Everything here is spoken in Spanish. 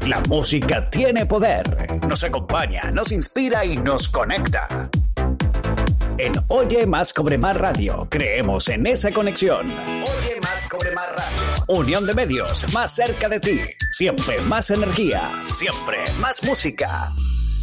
La música tiene poder. Nos acompaña, nos inspira y nos conecta. En Oye Más Cobre Más Radio, creemos en esa conexión. Oye Más Cobre Más Radio. Unión de medios, más cerca de ti. Siempre más energía, siempre más música.